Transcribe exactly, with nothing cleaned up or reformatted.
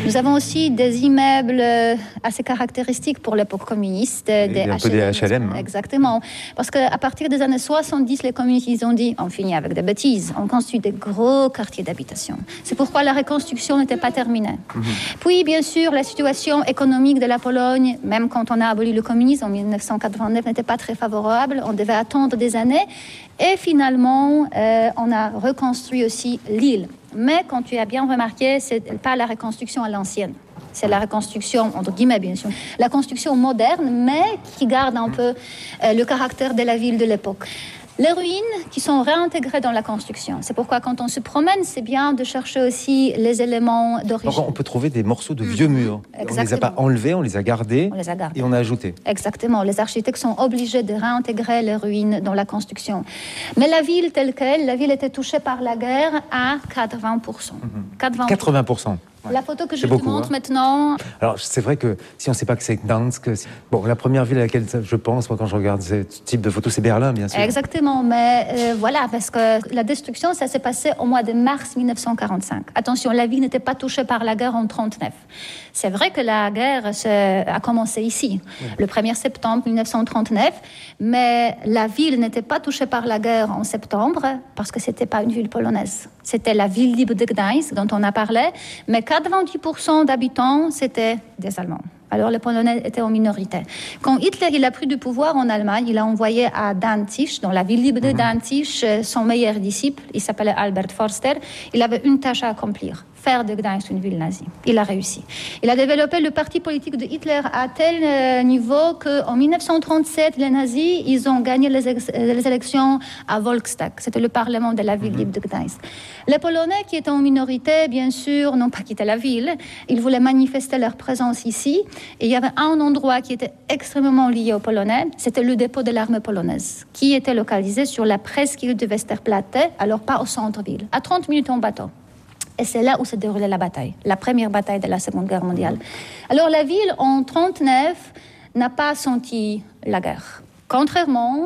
Nous avons aussi des immeubles assez caractéristiques pour l'époque communiste, Et des un H L M. peu des H L M. Exactement. Parce qu'à partir des années soixante-dix, les communistes ils ont dit on finit avec des bêtises, on construit des gros quartiers d'habitation. C'est pourquoi la reconstruction n'était pas terminée. Mmh. Puis, bien sûr, la situation économique de la Pologne, même quand on a aboli le communisme en dix-neuf cent quatre-vingt-neuf, n'était pas très favorable. On devait attendre des années. Et finalement, euh, on a reconstruit aussi l'île. Mais, quand tu as bien remarqué, ce n'est pas la reconstruction à l'ancienne. C'est la reconstruction, entre guillemets, bien sûr. La construction moderne, mais qui garde un peu euh, le caractère de la ville de l'époque. Les ruines qui sont réintégrées dans la construction. C'est pourquoi quand on se promène, c'est bien de chercher aussi les éléments d'origine. Donc on peut trouver des morceaux de vieux murs. Exactement. On ne les a pas enlevés, on les a gardés, on les a gardés. Et on a ajouté. Exactement. Les architectes sont obligés de réintégrer les ruines dans la construction. Mais la ville telle qu'elle, la ville était touchée par la guerre à quatre-vingts pour cent. Mmh. quatre-vingts pour cent. quatre-vingts pour cent. Ouais. La photo que je beaucoup, te montre hein. maintenant... Alors, c'est vrai que si on ne sait pas que c'est Gdansk... Bon, la première ville à laquelle je pense, moi, quand je regarde ce type de photos, c'est Berlin, bien sûr. Exactement, mais euh, voilà, parce que la destruction, ça s'est passé au mois de mars dix-neuf cent quarante-cinq. Attention, la ville n'était pas touchée par la guerre en trente-neuf. C'est vrai que la guerre a commencé ici, oui. le premier septembre dix-neuf cent trente-neuf, mais la ville n'était pas touchée par la guerre en septembre, parce que ce n'était pas une ville polonaise. C'était la ville libre de Gdańsk, dont on a parlé, mais quatre-vingt-dix pour cent d'habitants, c'était des Allemands. Alors les Polonais étaient en minorité. Quand Hitler il a pris du pouvoir en Allemagne, il a envoyé à Danzig, dans la ville libre de Danzig, son meilleur disciple, il s'appelait Albert Forster. Il avait une tâche à accomplir, faire de Gdańsk une ville nazie. Il a réussi. Il a développé le parti politique de Hitler à tel euh, niveau qu'en dix-neuf cent trente-sept, les nazis, ils ont gagné les, ex- les élections à Volkstag. C'était le parlement de la ville libre de Gdańsk. Les Polonais qui étaient en minorité, bien sûr, n'ont pas quitté la ville. Ils voulaient manifester leur présence ici. Et il y avait un endroit qui était extrêmement lié aux Polonais, c'était le dépôt de l'armée polonaise, qui était localisé sur la presqu'île de Westerplatte, alors pas au centre-ville, à trente minutes en bateau. Et c'est là où s'est déroulée la bataille, la première bataille de la Seconde Guerre mondiale. Alors la ville, en trente-neuf, n'a pas senti la guerre. Contrairement